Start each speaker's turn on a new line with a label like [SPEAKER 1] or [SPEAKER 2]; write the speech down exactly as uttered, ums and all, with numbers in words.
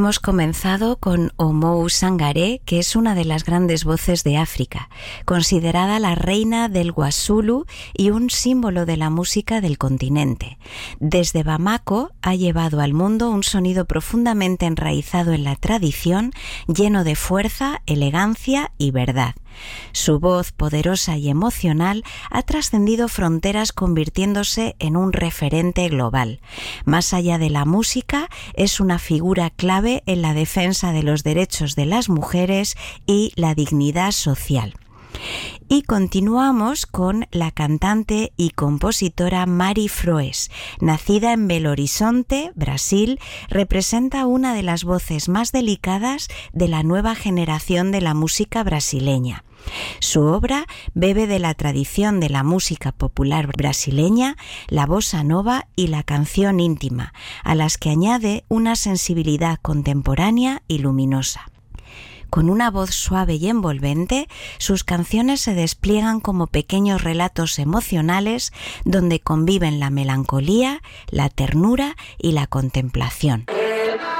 [SPEAKER 1] Hemos comenzado con Oumou Sangaré, que es una de las grandes voces de África, considerada la reina del Wasulu y un símbolo de la música del continente. Desde Bamako ha llevado al mundo un sonido profundamente enraizado en la tradición, lleno de fuerza, elegancia y verdad. Su voz poderosa y emocional ha trascendido fronteras, convirtiéndose en un referente global. Más allá de la música, es una figura clave en la defensa de los derechos de las mujeres y la dignidad social. Y continuamos con la cantante y compositora Mari Froes. Nacida en Belo Horizonte, Brasil, representa una de las voces más delicadas de la nueva generación de la música brasileña. Su obra bebe de la tradición de la música popular brasileña, la bossa nova y la canción íntima, a las que añade una sensibilidad contemporánea y luminosa. Con una voz suave y envolvente, sus canciones se despliegan como pequeños relatos emocionales donde conviven la melancolía, la ternura y la contemplación.